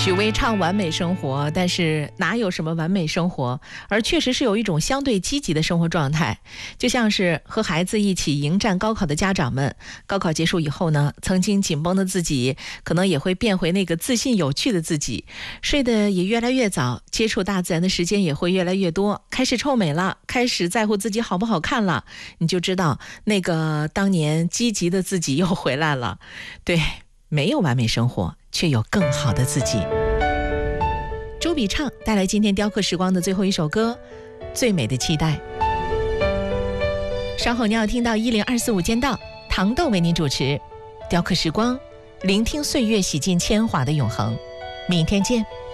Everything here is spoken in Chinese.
许巍唱完美生活，但是哪有什么完美生活，而确实是有一种相对积极的生活状态。就像是和孩子一起迎战高考的家长们，高考结束以后呢，曾经紧绷的自己可能也会变回那个自信有趣的自己，睡得也越来越早，接触大自然的时间也会越来越多，开始臭美了，开始在乎自己好不好看了，你就知道那个当年积极的自己又回来了。对，没有完美生活，却有更好的自己。周笔畅带来今天雕刻时光的最后一首歌《最美的期待》。稍后你要听到10245午间到，糖豆为您主持雕刻时光，聆听岁月洗尽铅华的永恒。明天见。